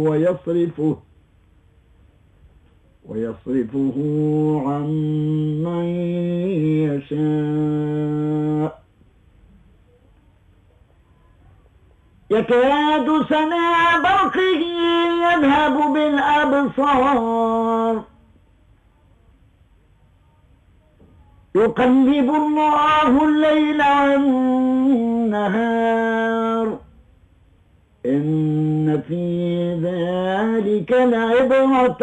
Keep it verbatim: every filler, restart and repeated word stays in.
ويصرفه ويصرفه عن من يشاء يكاد سنا برقه يذهب بالأبصار يقلب الله الليل والنهار إن في ذلك لعبرة